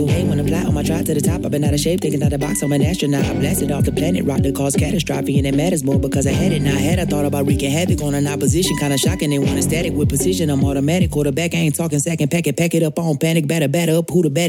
Hey, when I fly on my drive to the top, I've been out of shape, thinking out the box, I'm an astronaut. I blasted off the planet, rock that caused catastrophe, and it matters more because I had it. Now I thought about wreaking havoc on an opposition, kinda shocking. They want a static with precision. I'm automatic, quarterback, I ain't talking second pack it up on panic, batter up, who the better.